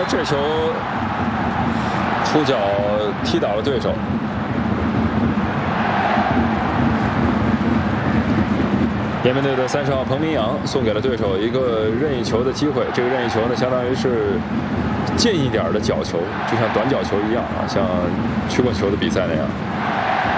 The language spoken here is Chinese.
这球出脚踢倒了对手。延边队的30号彭明阳送给了对手一个任意球的机会，这个任意球呢，相当于是近一点的角球，就像短角球一样啊，像曲棍球的比赛那样。